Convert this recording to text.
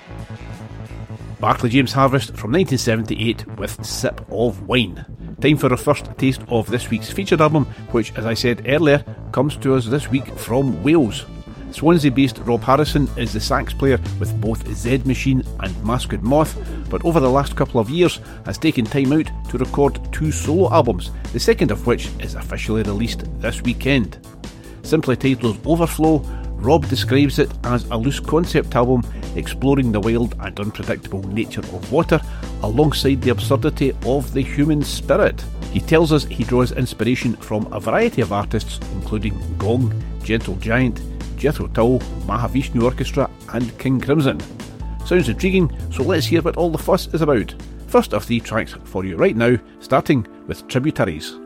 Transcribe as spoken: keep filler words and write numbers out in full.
Barclay James Harvest from nineteen seventy-eight with Sip of Wine. Time for our first taste of this week's featured album, which, as I said earlier, comes to us this week from Wales. Swansea-based Rob Harrison is the sax player with both Z Machine and Masqued Moth, but over the last couple of years has taken time out to record two solo albums, the second of which is officially released this weekend. Simply titled Overflow, Rob describes it as a loose concept album exploring the wild and unpredictable nature of water alongside the absurdity of the human spirit. He tells us he draws inspiration from a variety of artists including Gong, Gentle Giant, Jethro Tull, Mahavishnu Orchestra and King Crimson. Sounds intriguing, so let's hear what all the fuss is about. First of three tracks for you right now, starting with Tributaries.